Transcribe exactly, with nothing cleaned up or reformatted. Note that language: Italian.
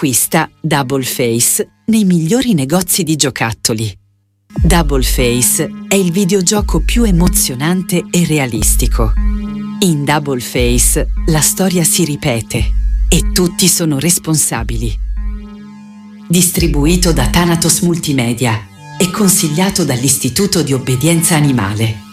Acquista Double Face nei migliori negozi di giocattoli. Double Face è il videogioco più emozionante e realistico. In Double Face la storia si ripete e tutti sono responsabili. Distribuito da Thanatos Multimedia e consigliato dall'Istituto di Obbedienza Animale.